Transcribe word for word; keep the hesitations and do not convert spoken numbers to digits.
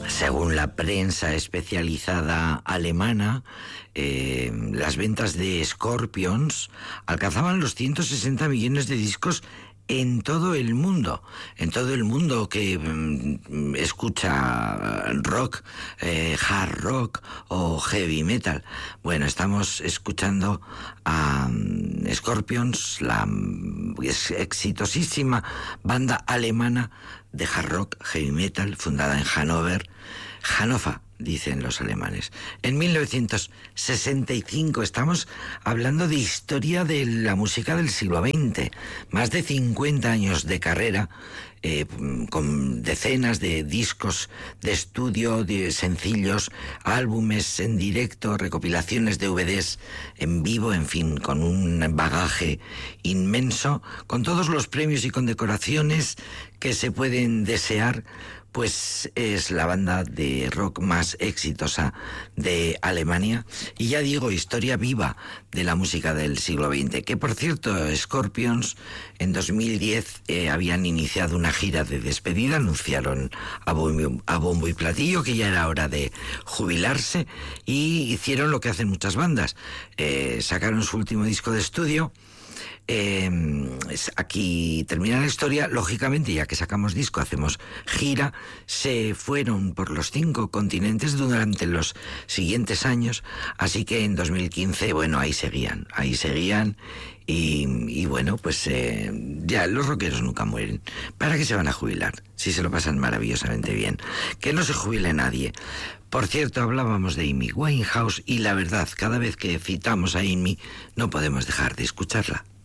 Según la prensa especializada alemana, eh, las ventas de Scorpions alcanzaban los ciento sesenta millones de discos en todo el mundo, en todo el mundo que mm, escucha rock, eh, hard rock o heavy metal. Bueno, estamos escuchando a um, Scorpions, la um, exitosísima banda alemana de hard rock, heavy metal, fundada en Hannover, Hannover, dicen los alemanes. En mil novecientos sesenta y cinco estamos hablando de historia de la música del siglo veinte. Más de cincuenta años de carrera, eh, con decenas de discos de estudio, de sencillos, álbumes en directo, recopilaciones de D V Ds en vivo, en fin, con un bagaje inmenso, con todos los premios y condecoraciones que se pueden desear. Pues es la banda de rock más exitosa de Alemania y, ya digo, historia viva de la música del siglo veinte. Que, por cierto, Scorpions en dos mil diez eh, habían iniciado una gira de despedida, anunciaron a bombo, a bombo y platillo que ya era hora de jubilarse, y hicieron lo que hacen muchas bandas, eh, sacaron su último disco de estudio. Eh, aquí termina la historia. Lógicamente, ya que sacamos disco, hacemos gira. Se fueron por los cinco continentes durante los siguientes años, así que en dos mil quince, bueno, ahí seguían, ahí seguían y, y bueno, pues eh, ya los rockeros nunca mueren. ¿Para qué se van a jubilar? Si se lo pasan maravillosamente bien. Que no se jubile nadie. Por cierto, hablábamos de Amy Winehouse y la verdad, cada vez que citamos a Amy no podemos dejar de escucharla.